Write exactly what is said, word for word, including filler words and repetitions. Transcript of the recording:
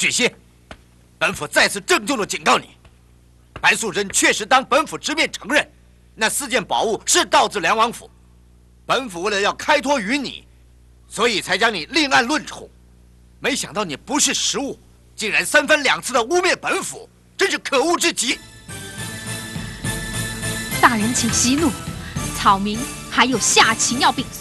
许仙，本府再次郑重的警告你，白素贞确实当本府直面承认，那四件宝物是盗自梁王府。本府为了要开脱于你，所以才将你另案论处。没想到你不识时务，竟然三番两次的污蔑本府，真是可恶至极。 大人请息怒，草民还有下棋要禀诉。